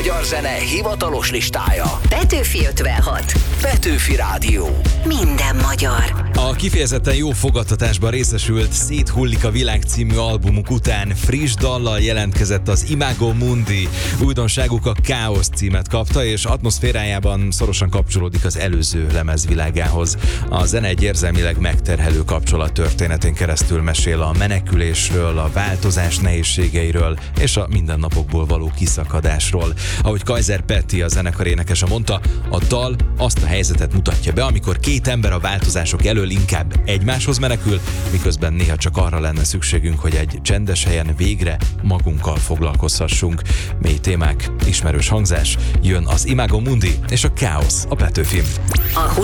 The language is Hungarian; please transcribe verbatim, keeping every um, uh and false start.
magyar zene hivatalos listája. Petőfi ötvenhat. Petőfi Rádió. Minden magyar. A kifejezetten jó fogadtatásban részesült Széthullik a világ című albumuk után friss dallal jelentkezett az Imago Mundi. Újdonságuk a Káosz címet kapta, és atmoszférájában szorosan kapcsolódik az előző lemez világához. A zene egy érzelmileg megterhelő kapcsolat történetén keresztül mesél a menekülésről, a változás nehézségeiről és a mindennapokból való kiszakadásról. Ahogy Kaiser Peti, a zenekar énekese mondta, a dal azt a helyzetet mutatja be, amikor két ember a változások elől inkább egymáshoz menekül, miközben néha csak arra lenne szükségünk, hogy egy csendes helyen végre magunkkal foglalkozhassunk. Mély témák, ismerős hangzás, jön az Imago Mundi és a Káosz a Petőfin. A